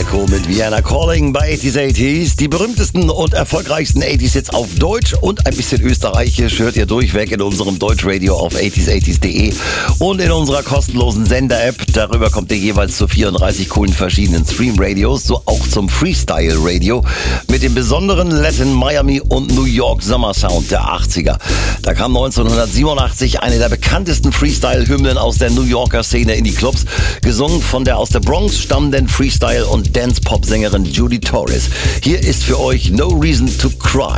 Nico mit Vienna Calling bei 80s. Die berühmtesten und erfolgreichsten 80s-Hits auf Deutsch und ein bisschen österreichisch hört ihr durchweg in unserem Deutschradio auf 80s80s.de und in unserer kostenlosen Sender-App. Darüber kommt ihr jeweils zu 34 coolen verschiedenen Stream-Radios, so auch zum Freestyle-Radio mit dem besonderen Latin, Miami und New York Sommersound der 80er. Da kam 1987 eine der bekanntesten Freestyle-Hymnen aus der New Yorker Szene in die Clubs, gesungen von der aus der Bronx stammenden Freestyle- und Dance-Pop-Sängerin Judy Torres. Hier ist für euch No Reason to Cry.